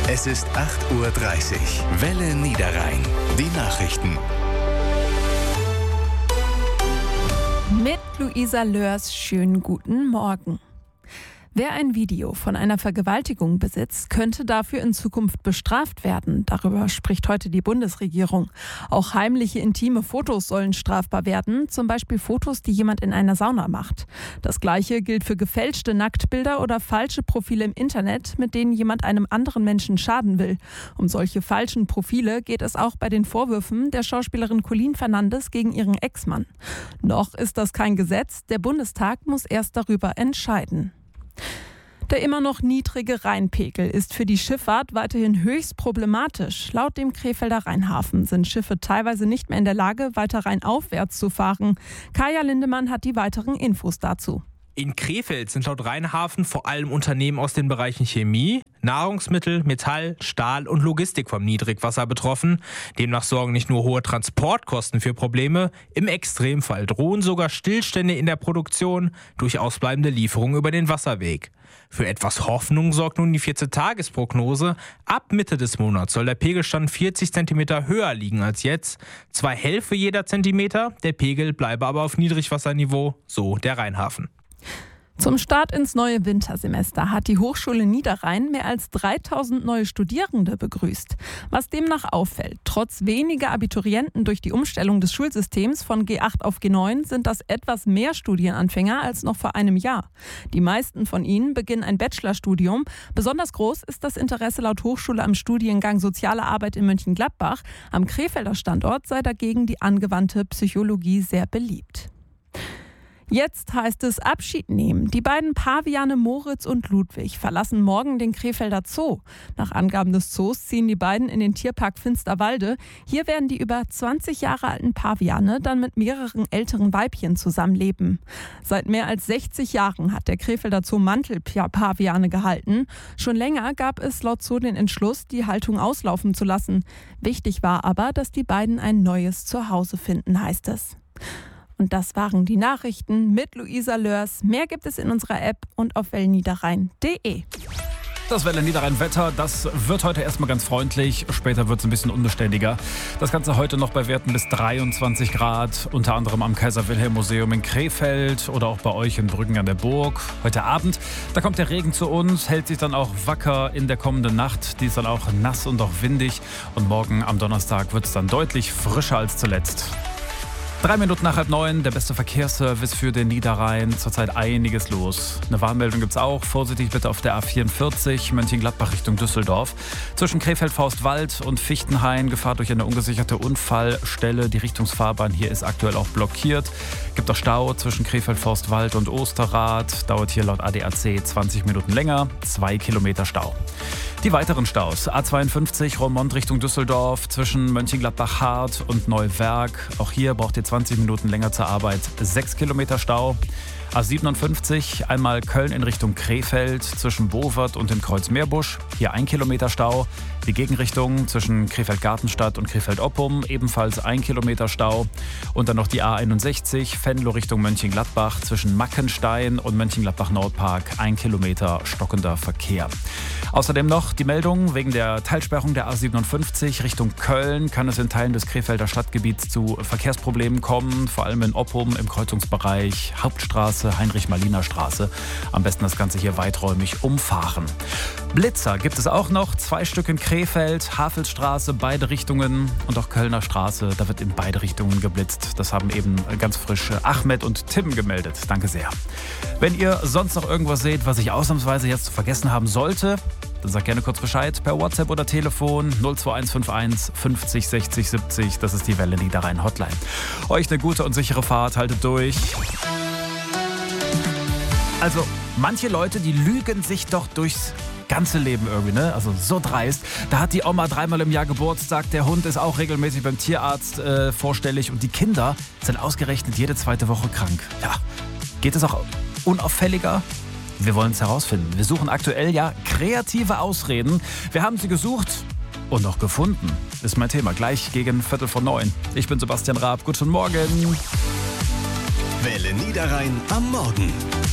Es ist 8:30 Uhr. Welle Niederrhein. Die Nachrichten. Mit Luisa Lörs, schönen guten Morgen. Wer ein Video von einer Vergewaltigung besitzt, könnte dafür in Zukunft bestraft werden. Darüber spricht heute die Bundesregierung. Auch heimliche intime Fotos sollen strafbar werden, zum Beispiel Fotos, die jemand in einer Sauna macht. Das Gleiche gilt für gefälschte Nacktbilder oder falsche Profile im Internet, mit denen jemand einem anderen Menschen schaden will. Um solche falschen Profile geht es auch bei den Vorwürfen der Schauspielerin Colleen Fernandes gegen ihren Ex-Mann. Noch ist das kein Gesetz, der Bundestag muss erst darüber entscheiden. Der immer noch niedrige Rheinpegel ist für die Schifffahrt weiterhin höchst problematisch. Laut dem Krefelder Rheinhafen sind Schiffe teilweise nicht mehr in der Lage, weiter rheinaufwärts zu fahren. Kaya Lindemann hat die weiteren Infos dazu. In Krefeld sind laut Rheinhafen vor allem Unternehmen aus den Bereichen Chemie, Nahrungsmittel, Metall, Stahl und Logistik vom Niedrigwasser betroffen. Demnach sorgen nicht nur hohe Transportkosten für Probleme, im Extremfall drohen sogar Stillstände in der Produktion durch ausbleibende Lieferungen über den Wasserweg. Für etwas Hoffnung sorgt nun die 14-Tages-Prognose. Ab Mitte des Monats soll der Pegelstand 40 cm höher liegen als jetzt. 2 Hälfte jeder Zentimeter, der Pegel bleibe aber auf Niedrigwasserniveau, so der Rheinhafen. Zum Start ins neue Wintersemester hat die Hochschule Niederrhein mehr als 3000 neue Studierende begrüßt. Was demnach auffällt, trotz weniger Abiturienten durch die Umstellung des Schulsystems von G8 auf G9 sind das etwas mehr Studienanfänger als noch vor einem Jahr. Die meisten von ihnen beginnen ein Bachelorstudium. Besonders groß ist das Interesse laut Hochschule am Studiengang Soziale Arbeit in Mönchengladbach. Am Krefelder Standort sei dagegen die angewandte Psychologie sehr beliebt. Jetzt heißt es Abschied nehmen. Die beiden Paviane Moritz und Ludwig verlassen morgen den Krefelder Zoo. Nach Angaben des Zoos ziehen die beiden in den Tierpark Finsterwalde. Hier werden die über 20 Jahre alten Paviane dann mit mehreren älteren Weibchen zusammenleben. Seit mehr als 60 Jahren hat der Krefelder Zoo Mantelpaviane gehalten. Schon länger gab es laut Zoo den Entschluss, die Haltung auslaufen zu lassen. Wichtig war aber, dass die beiden ein neues Zuhause finden, heißt es. Und das waren die Nachrichten mit Luisa Lörs. Mehr gibt es in unserer App und auf welleniederrhein.de. Das Welle Niederrhein Wetter, das wird heute erstmal ganz freundlich, später wird es ein bisschen unbeständiger. Das Ganze heute noch bei Werten bis 23 Grad, unter anderem am Kaiser-Wilhelm-Museum in Krefeld oder auch bei euch in Brüggen an der Burg. Heute Abend, da kommt der Regen zu uns, hält sich dann auch wacker in der kommenden Nacht. Die ist dann auch nass und auch windig und morgen am Donnerstag wird es dann deutlich frischer als zuletzt. 3 Minuten nach 8:30, der beste Verkehrsservice für den Niederrhein. Zurzeit einiges los. Eine Warnmeldung gibt es auch. Vorsichtig bitte auf der A44 Mönchengladbach Richtung Düsseldorf. Zwischen Krefeld-Faustwald und Fichtenhain Gefahr durch eine ungesicherte Unfallstelle. Die Richtungsfahrbahn hier ist aktuell auch blockiert. Gibt auch Stau zwischen Krefeld-Faustwald und Osterrad. Dauert hier laut ADAC 20 Minuten länger. 2 Kilometer Stau. Die weiteren Staus. A52 Roermond Richtung Düsseldorf zwischen Mönchengladbach-Hart und Neuwerk. Auch hier braucht ihr 20 Minuten länger zur Arbeit. 6 Kilometer Stau. A57 einmal Köln in Richtung Krefeld zwischen Bovert und dem Kreuz Meerbusch. Hier 1 Kilometer Stau. Die Gegenrichtung zwischen Krefeld-Gartenstadt und Krefeld-Oppum ebenfalls 1 Kilometer Stau. Und dann noch die A61 Venlo Richtung Mönchengladbach zwischen Mackenstein und Mönchengladbach-Nordpark 1 Kilometer stockender Verkehr. Außerdem noch die Meldung, wegen der Teilsperrung der A57 Richtung Köln kann es in Teilen des Krefelder Stadtgebiets zu Verkehrsproblemen kommen, vor allem in Oppum im Kreuzungsbereich Hauptstraße, Heinrich-Maliner-Straße. Am besten das Ganze hier weiträumig umfahren. Blitzer gibt es auch noch, 2 Stück in Krefeld, Havelsstraße, beide Richtungen und auch Kölner Straße, da wird in beide Richtungen geblitzt. Das haben eben ganz frisch Ahmed und Tim gemeldet. Danke sehr. Wenn ihr sonst noch irgendwas seht, was ich ausnahmsweise jetzt vergessen haben sollte, dann sagt gerne kurz Bescheid per WhatsApp oder Telefon 02151 50 60 70. Das ist die Welle Niederrhein Hotline. Euch eine gute und sichere Fahrt, haltet durch. Also manche Leute, die lügen sich doch durchs ganze Leben irgendwie, ne? Also so dreist. Da hat die Oma 3-mal im Jahr Geburtstag, der Hund ist auch regelmäßig beim Tierarzt vorstellig und die Kinder sind ausgerechnet jede 2. Woche krank. Ja, geht es auch unauffälliger? Wir wollen es herausfinden. Wir suchen aktuell ja kreative Ausreden. Wir haben sie gesucht und auch gefunden. Ist mein Thema. Gleich gegen 8:45. Ich bin Sebastian Raab. Guten Morgen. Welle Niederrhein am Morgen.